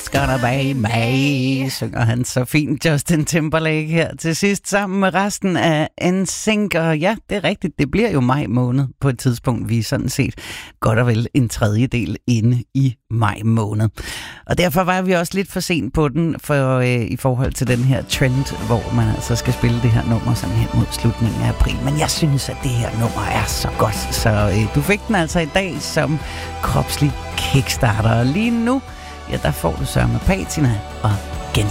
It's gonna be May, synger han så fint Justin Timberlake her til sidst sammen med resten af NSYNC. Og ja, det er rigtigt, det bliver jo maj måned på et tidspunkt. Vi er sådan set godt og vel en tredjedel inde i maj måned. Og derfor var vi også lidt for sent på den i forhold til den her trend, hvor man altså skal spille det her nummer sådan hen mod slutningen af april. Men jeg synes, at det her nummer er så godt, så du fik den altså i dag som kropslig kickstarter. Og lige nu, ja, der får du Sørme Patina og